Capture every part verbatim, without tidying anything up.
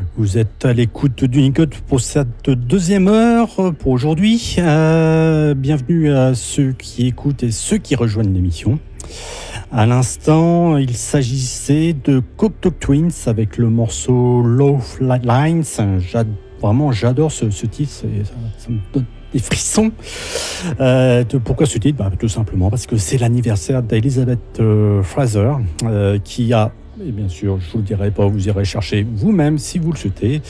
Vous êtes à l'écoute d'Unicode pour cette deuxième heure pour aujourd'hui. Euh, bienvenue à ceux qui écoutent et ceux qui rejoignent l'émission. À l'instant, il s'agissait de Cocteau Twins avec le morceau Low Lines. J'ad- vraiment, j'adore ce, ce titre, c'est- ça, ça me donne des frissons. Euh, de- pourquoi ce titre? Bah, tout simplement parce que c'est l'anniversaire d'Elizabeth euh, Fraser euh, qui a, et bien sûr, je vous le dirai pas, vous irez chercher vous-même si vous le souhaitez.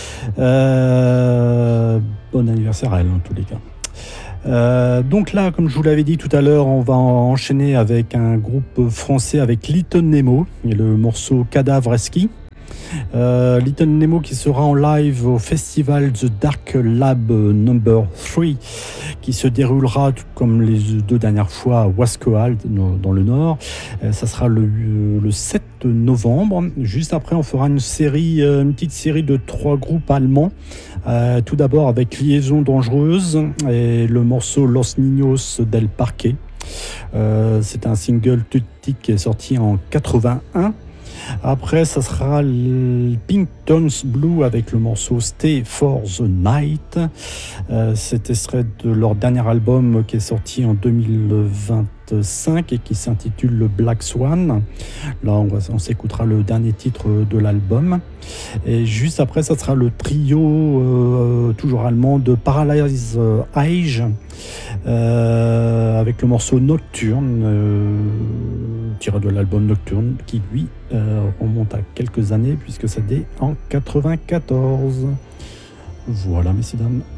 Euh, bon anniversaire à elle en tous les cas. Euh, donc là, comme je vous l'avais dit tout à l'heure, on va enchaîner avec un groupe français avec Little Nemo et le morceau Cadavre Ski. Euh, Little Nemo qui sera en live au festival The Dark Lab Number trois qui se déroulera tout comme les deux dernières fois à Wasquehal dans le nord. Euh, ça sera le, le sept novembre. Juste après, on fera une série, une petite série de trois groupes allemands. Euh, tout d'abord avec Liaison Dangereuse et le morceau Los Niños del Parque. Euh, c'est un single tutti qui est sorti en quatre-vingt-un. Après, ça sera le Pinkton's Blue avec le morceau Stay for the Night. Euh, cet extrait de leur dernier album qui est sorti en deux mille vingt-cinq et qui s'intitule le Black Swan. Là, on, va, on s'écoutera le dernier titre de l'album. Et juste après, ça sera le trio, euh, toujours allemand, de Paralyze Age, euh, avec le morceau Nocturne, euh, tiré de l'album Nocturne, qui lui euh, remonte à quelques années, puisque ça dé en quatre-vingt-quatorze. Voilà, messieurs, dames.